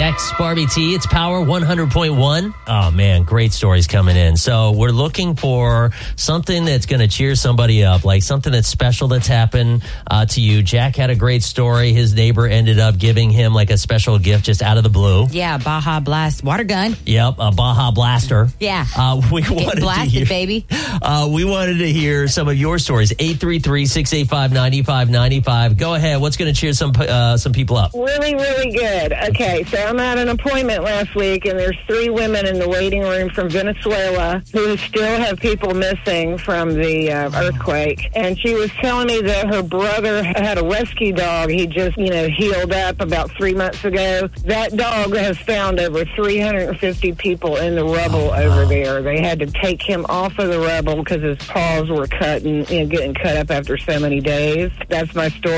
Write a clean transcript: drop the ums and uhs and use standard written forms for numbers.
Dex, Barbie T, it's Power 100.1. Oh, man, great stories coming in. So we're looking for something that's going to cheer somebody up, like something that's special that's happened to you. Jack had a great story. His neighbor ended up giving him like a special gift just out of the blue. Yeah, Baja Blast water gun. Yep, a Baja Blaster. Yeah. We wanted blasted, to hear, baby. We wanted to hear some of your stories. 833-685-9595. Go ahead. What's going to cheer some people up? Really, really good. Okay, so I'm at an appointment last week, and there's 3 women in the waiting room from Venezuela who still have people missing from the earthquake. And she was telling me that her brother had a rescue dog. He just, healed up about 3 months ago. That dog has found over 350 people in the rubble over there. They had to take him off of the rubble because his paws were cut and getting cut up after so many days. That's my story.